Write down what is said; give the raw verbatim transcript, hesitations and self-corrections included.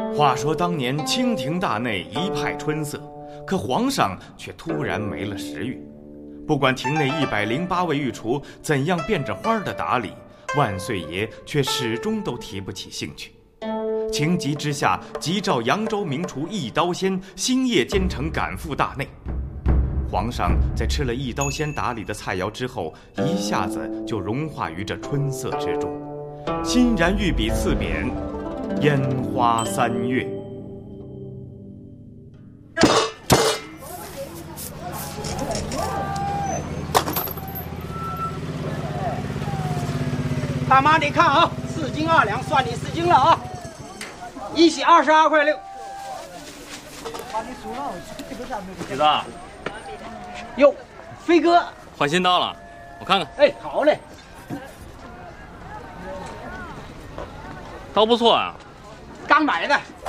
话说当年清廷大内一派春色，可皇上却突然没了食欲。不管廷内一百零八位御厨怎样变着花的打理，万岁爷却始终都提不起兴趣。情急之下，急召扬州名厨一刀仙星夜兼程赶赴大内。皇上在吃了一刀仙打理的菜肴之后，一下子就融化于这春色之中，欣然御笔赐匾烟花三月。 大妈，你看啊，四斤二两，算你四斤了啊，一起二十二块六。 李子， 哟，飞哥， 换新刀了，我看看。 哎，好嘞， 刀不错啊。 刚买的，